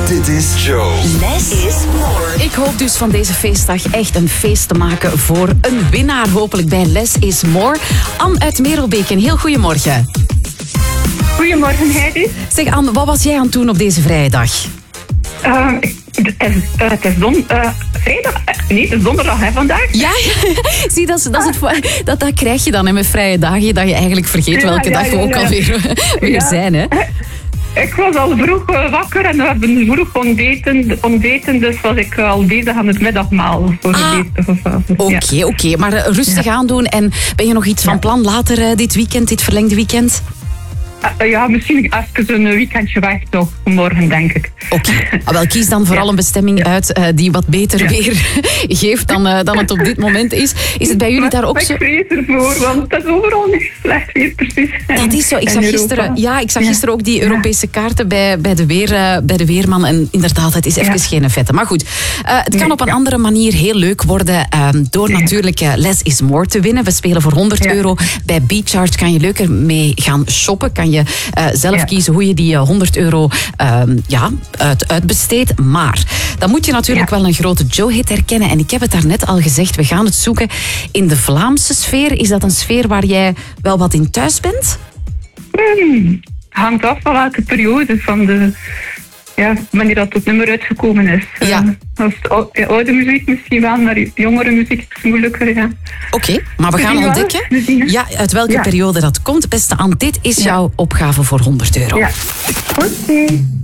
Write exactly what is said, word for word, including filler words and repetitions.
Dit is Joe. Less is more. Ik hoop dus van deze feestdag echt een feest te maken voor een winnaar, hopelijk bij Less is More. Anne uit Merelbeek, een heel goedemorgen. Goedemorgen, Heidi. Zeg Anne, wat was jij aan het doen op deze vrije dag? Uh, het, is, uh, het is don, uh, vrijdag, uh, nee, het is donderdag hè, vandaag. Ja, zie, dat, is, dat, is het, voor- dat, dat krijg je dan hè, met vrije dagen, dat je eigenlijk vergeet Ja, welke ja, dag we ja, ook ja. alweer weer Ja. zijn. Hè? Ik was al vroeg uh, wakker en we hebben vroeg ontbeten, ontbeten, dus was ik al bezig aan het middagmaal voor Ah, de bezige fase. Oké, Ja. oké, maar uh, rustig aandoen. En ben je nog iets van Ja. plan later uh, dit weekend, dit verlengde weekend? Uh, ja, misschien even een weekendje weg nog, morgen denk ik. Oké, ah, wel kies dan vooral Ja. een bestemming uit uh, die wat beter Ja. weer geeft dan, uh, dan het op dit moment is. Is het bij jullie daar ook Maar zo? ik vrees ervoor, want het is overal niet slecht weer precies. Dat is zo. Ik In zag Europa. gisteren, ja, ik zag Ja. gisteren ook die Ja. Europese kaarten bij, bij, de weer, uh, bij de weerman. En inderdaad, het is even Ja. geen vette. Maar goed, uh, het kan Nee, op een ja. andere manier heel leuk worden um, door Ja. natuurlijk uh, Less is More te winnen. We spelen voor honderd Ja. euro. Bij BeCharge kan je leuker mee gaan shoppen. Kan je uh, zelf Ja. kiezen hoe je die uh, honderd euro um, ja, uit, uitbesteedt. Maar dan moet je natuurlijk Ja. wel een grote Joe-hit herkennen. En ik heb het daarnet al gezegd, we gaan het zoeken in de Vlaamse sfeer. Is dat een sfeer waar jij wel wat in thuis bent? Hmm, hangt af van welke periode van de... Ja, wanneer dat het nummer uitgekomen is. Ja. Uh, als het ou- ja, oude muziek misschien wel, maar jongere muziek is moeilijker, ja. Oké, maar we We gaan zien wel, ontdekken we zien het. ja, uit welke Ja. periode dat komt. Beste Anne, dit is Ja. jouw opgave voor honderd euro. Ja. Oké.